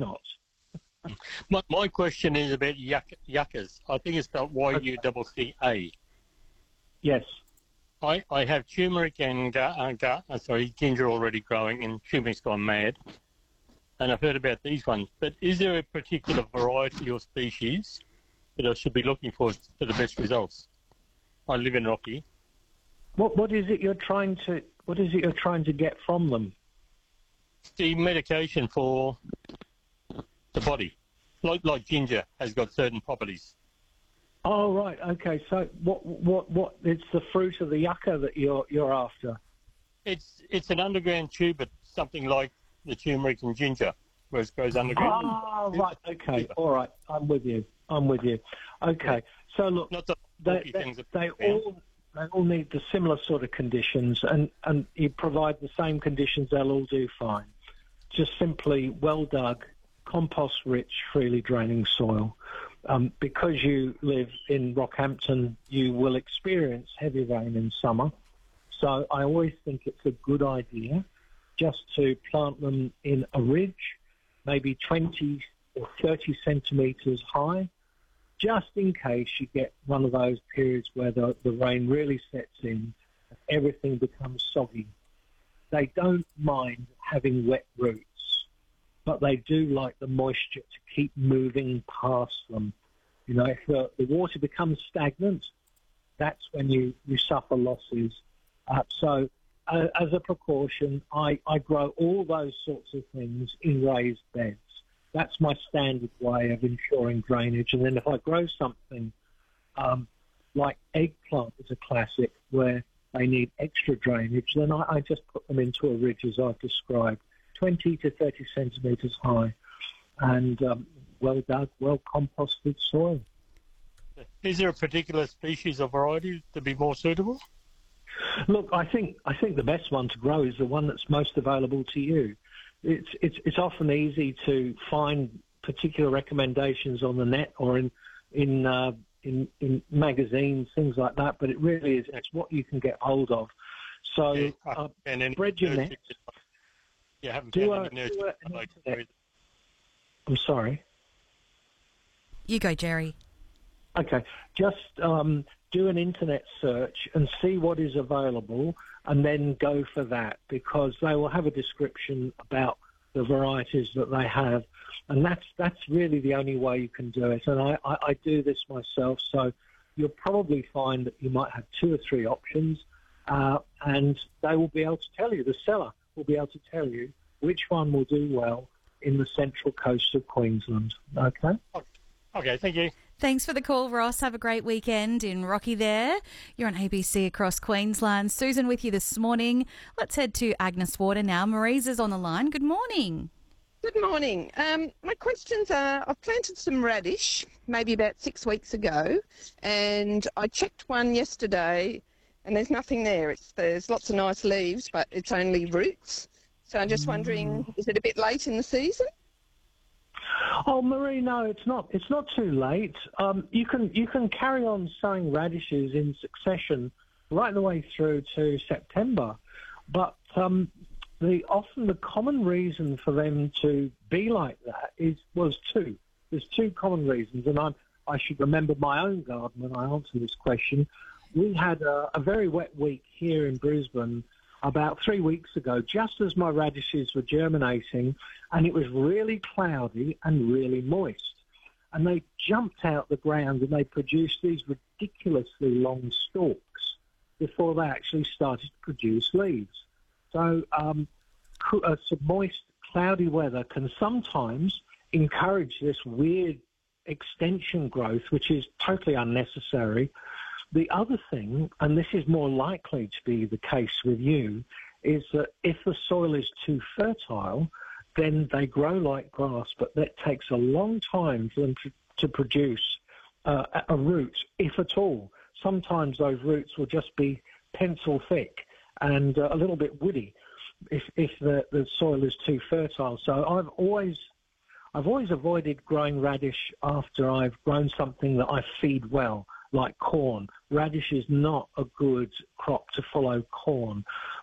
not. My question is about yuccas. I think it's spelled Y-U-C-C-A. Yes. I have turmeric and ginger already growing, and turmeric's gone mad. And I've heard about these ones. But is there a particular variety or species that I should be looking for the best results? I live in Rocky. What is it you're trying to get from them? The medication for the body, like ginger, has got certain properties. Oh, right. Okay. So what? It's the fruit of the yucca that you're after. It's an underground tube, but something like the turmeric and ginger, where it goes underground. Oh, right. Okay. All right. I'm with you. Okay. So look, Not the they all need the similar sort of conditions, and you provide the same conditions, they'll all do fine. Just simply well dug, compost-rich, freely draining soil. Because you live in Rockhampton, you will experience heavy rain in summer. So I always think it's a good idea just to plant them in a ridge, maybe 20 or 30 centimetres high, just in case you get one of those periods where the rain really sets in and everything becomes soggy. They don't mind having wet roots, but they do like the moisture to keep moving past them. You know, if the water becomes stagnant, that's when you suffer losses. So as a precaution, I grow all those sorts of things in raised beds. That's my standard way of ensuring drainage. And then if I grow something like eggplant is a classic where they need extra drainage, then I just put them into a ridge as I've described, 20 to 30 centimetres high, and well dug, well composted soil. Is there a particular species or variety to be more suitable? Look, I think the best one to grow is the one that's most available to you. It's often easy to find particular recommendations on the net or in magazines, things like that, but it really is, it's what you can get hold of. So spread your net. Yeah, haven't found any. I'm sorry. You go, Jerry. Okay, just do an internet search and see what is available, and then go for that, because they will have a description about the varieties that they have, and that's really the only way you can do it. And I do this myself, so you'll probably find that you might have 2 or 3 options, and they will be able to tell you, the seller will be able to tell you which one will do well in the central coast of Queensland. Okay? Okay, thank you. Thanks for the call, Ross. Have a great weekend in Rocky there. You're on ABC across Queensland. Susan with you this morning. Let's head to Agnes Water now. Maurice is on the line. Good morning. Good morning. My questions are, I've planted some radish maybe about 6 weeks ago, and I checked one yesterday and there's nothing there. There's lots of nice leaves, but it's only roots. So I'm just wondering, is it a bit late in the season? Oh, Marie, no, it's not. It's not too late. You can carry on sowing radishes in succession right the way through to September, but often the common reason for them to be like that was two. There's 2 common reasons, and I should remember my own garden when I answer this question. We had a very wet week here in Brisbane about 3 weeks ago, just as my radishes were germinating, and it was really cloudy and really moist. And they jumped out the ground and they produced these ridiculously long stalks before they actually started to produce leaves. So some moist, cloudy weather can sometimes encourage this weird extension growth, which is totally unnecessary. The other thing, and this is more likely to be the case with you, is that if the soil is too fertile, then they grow like grass, but that takes a long time for them to produce a root, if at all. Sometimes those roots will just be pencil thick and a little bit woody if the soil is too fertile. So I've always avoided growing radish after I've grown something that I feed well, like corn. Radish is not a good crop to follow corn.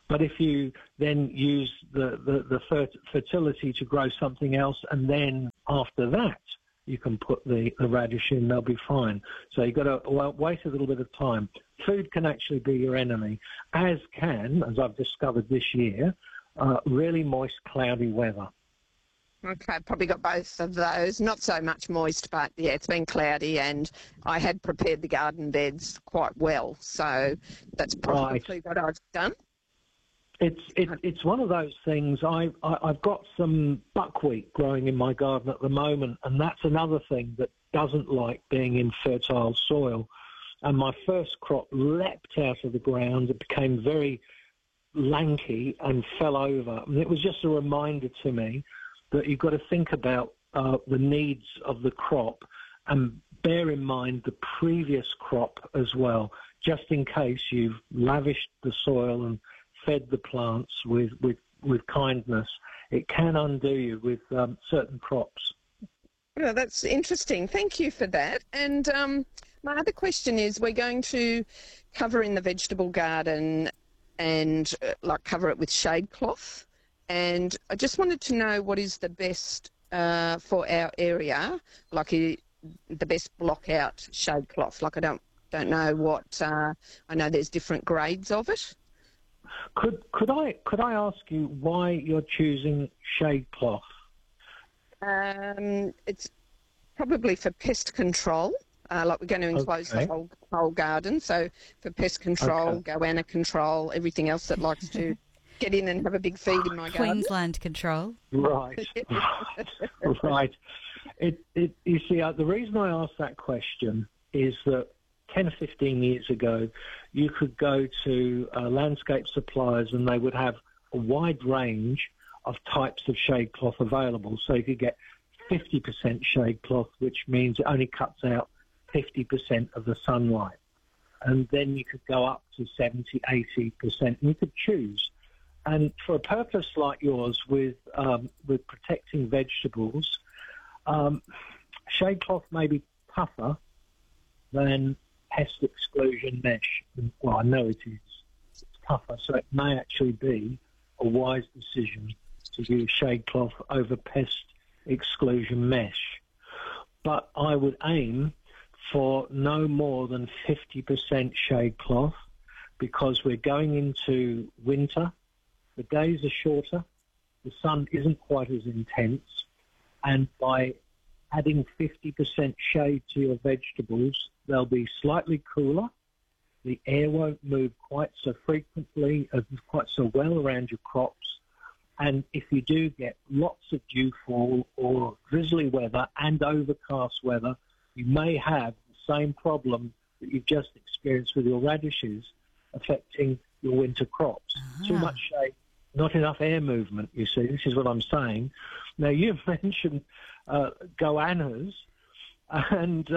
But if you then use the fertility to grow something else, and then after that you can put the radish in, they'll be fine. So you've got to wait a little bit of time. Food can actually be your enemy, as can, as I've discovered this year, really moist, cloudy weather. Okay, probably got both of those. Not so much moist, but yeah, it's been cloudy, and I had prepared the garden beds quite well, so that's probably what I've done. It's one of those things. I've got some buckwheat growing in my garden at the moment, and that's another thing that doesn't like being in fertile soil. And my first crop leapt out of the ground. It became very lanky and fell over. And it was just a reminder to me that you've got to think about the needs of the crop and bear in mind the previous crop as well, just in case you've lavished the soil and fed the plants with kindness. It can undo you with certain crops. Well, that's interesting. Thank you for that. And my other question is, we're going to cover in the vegetable garden and cover it with shade cloth. And I just wanted to know what is the best for our area, the best block out shade cloth. I don't know what. I know there's different grades of it. Could I ask you why you're choosing shade cloth? It's probably for pest control. We're going to enclose the whole garden, so for pest control, goanna control, everything else that likes to get in and have a big feed in my garden. Queensland control. Right, right. You see, the reason I asked that question is that 10 or 15 years ago, you could go to landscape suppliers and they would have a wide range of types of shade cloth available. So you could get 50% shade cloth, which means it only cuts out 50% of the sunlight. And then you could go up to 70, 80%, and you could choose. And for a purpose like yours with protecting vegetables, shade cloth may be tougher than pest exclusion mesh. Well, I know it is. It's tougher, so it may actually be a wise decision to use shade cloth over pest exclusion mesh. But I would aim for no more than 50% shade cloth, because we're going into winter. The days are shorter, the sun isn't quite as intense, and by adding 50% shade to your vegetables, they'll be slightly cooler. The air won't move quite so frequently, quite so well around your crops. And if you do get lots of dewfall or drizzly weather and overcast weather, you may have the same problem that you've just experienced with your radishes affecting your winter crops. Too much shade, not enough air movement, you see. This is what I'm saying. Now, you've mentioned goannas, and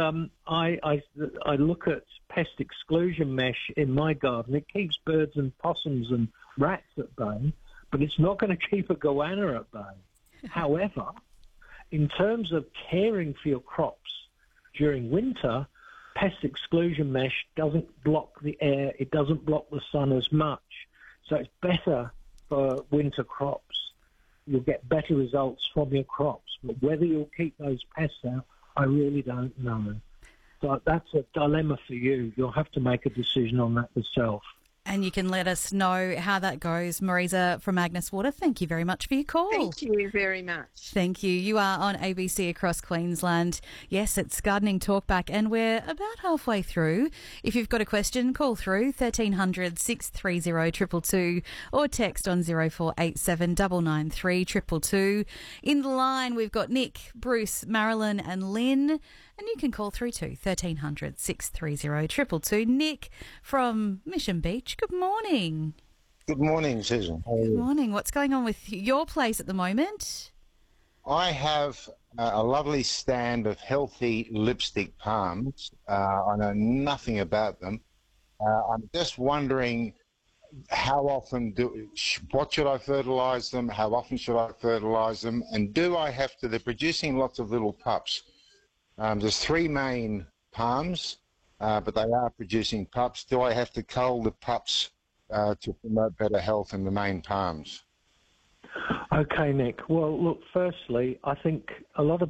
I look at pest exclusion mesh in my garden. It keeps birds and possums and rats at bay, but it's not going to keep a goanna at bay. However, in terms of caring for your crops during winter, pest exclusion mesh doesn't block the air, it doesn't block the sun as much. So it's better for winter crops. You'll get better results from your crops. But whether you'll keep those pests out, I really don't know. So that's a dilemma for you. You'll have to make a decision on that yourself. And you can let us know how that goes. Marisa from Agnes Water, thank you very much for your call. Thank you very much. Thank you. You are on ABC across Queensland. Yes, it's Gardening Talkback, and we're about halfway through. If you've got a question, call through 1300 630 222 or text on 0487 993 222. In the line, we've got Nick, Bruce, Marilyn and Lynn. And you can call through to 1300 630 222. Nick from Mission Beach, good morning. Good morning, Susan. Good morning. What's going on with your place at the moment? I have a lovely stand of healthy lipstick palms. I know nothing about them. I'm just wondering how often what should I fertilise them? How often should I fertilise them? And do I have to? They're producing lots of little pups. There's 3 main palms, but they are producing pups. Do I have to cull the pups to promote better health in the main palms? Okay, Nick. Well, look, firstly, I think a lot of